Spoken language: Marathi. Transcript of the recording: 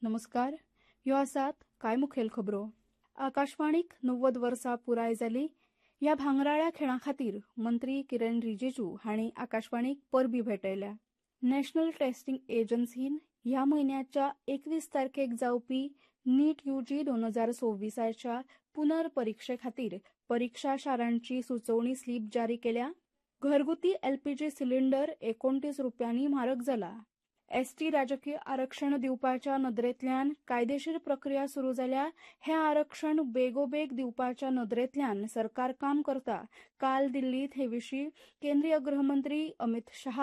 नमस्कार. ह्यो आसात कांय मुखेल खबरो. आकाशवाणीक 90 वर्सां पुराय जाली. ह्या भांगराळ्या खेळा खातीर मंत्री किरण रिजिजू हांणी आकाशवाणीक परबीं भेटयल्या. नॅशनल टेस्टिंग एजन्सीन ह्या म्हयन्याच्या 21 तारखेक जावपी नीट यूजी 2026च्या पुनर्परीक्षे खातीर परीक्षा शारांची सुचोवणी स्लीप जारी केल्या. घरगुती एलपीजी सिलिंडर 29 रुपयांनी म्हारग जाला. एसटी राजकीय आरक्षण दिवपाच्या नदरेंतल्यान कायदेशीर प्रक्रिया सुरू जाल्या. हें आरक्षण बेगोबेग दिवपाच्या नदरेंतल्यान सरकार काम करता. काल दिल्लींत हे विशीं केंद्रीय गृहमंत्री अमित शाह